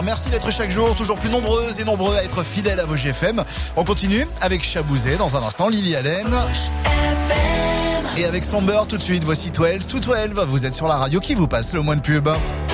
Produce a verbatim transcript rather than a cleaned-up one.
Merci d'être chaque jour toujours plus nombreuses et nombreux à être fidèles à vos G F M. On continue avec Chabouzet dans un instant, Lily Allen. Et avec Somber tout de suite, voici douze, tout douze, vous êtes sur la radio qui vous passe le moins de pub.